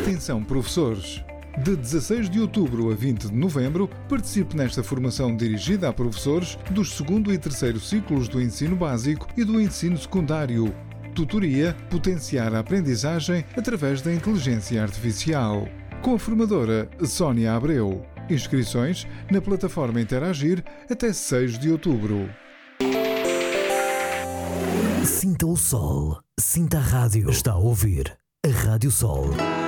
Atenção, professores! De 16 de outubro a 20 de novembro, participe nesta formação dirigida a professores dos 2º e 3º ciclos do ensino básico e do ensino secundário. Tutoria Potenciar a aprendizagem através da inteligência artificial. Com a formadora Sónia Abreu. Inscrições na plataforma Interagir até 6 de outubro. Sinta o sol, sinta a rádio. Está a ouvir a Rádio Sol.